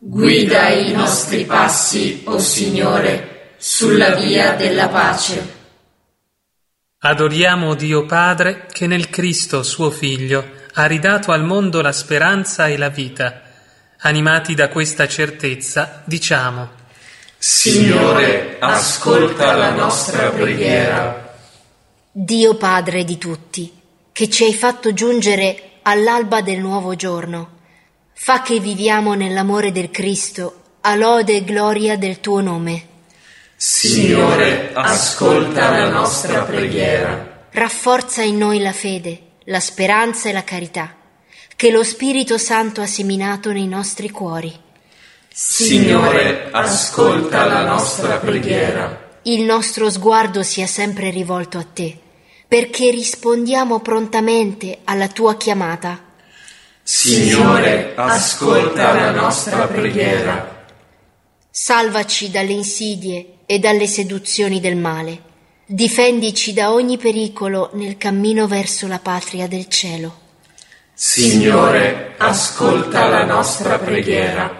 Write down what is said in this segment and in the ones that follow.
Guida i nostri passi, o Signore, sulla via della pace. Adoriamo Dio Padre che nel Cristo, suo Figlio, ha ridato al mondo la speranza e la vita. Animati da questa certezza, diciamo: Signore, ascolta la nostra preghiera. Dio Padre di tutti, che ci hai fatto giungere all'alba del nuovo giorno, fa che viviamo nell'amore del Cristo, a lode e gloria del tuo nome. Signore, ascolta la nostra preghiera. Rafforza in noi la fede, la speranza e la carità, che lo Spirito Santo ha seminato nei nostri cuori. Signore, ascolta la nostra preghiera. Il nostro sguardo sia sempre rivolto a te, perché rispondiamo prontamente alla tua chiamata. Signore, ascolta la nostra preghiera. Salvaci dalle insidie e dalle seduzioni del male. Difendici da ogni pericolo nel cammino verso la patria del cielo. Signore, ascolta la nostra preghiera.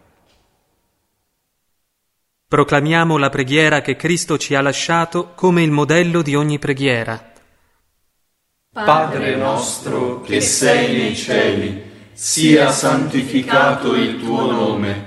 Proclamiamo la preghiera che Cristo ci ha lasciato come il modello di ogni preghiera. Padre nostro che sei nei cieli, sia santificato il tuo nome.